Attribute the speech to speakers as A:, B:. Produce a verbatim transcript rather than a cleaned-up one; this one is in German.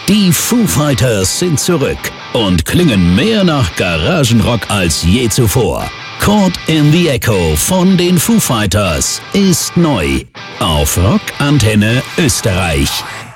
A: Die Foo Fighters sind zurück und klingen mehr nach Garagenrock als je zuvor. Caught in the Echo von den Foo Fighters ist neu auf Rock Antenne Österreich.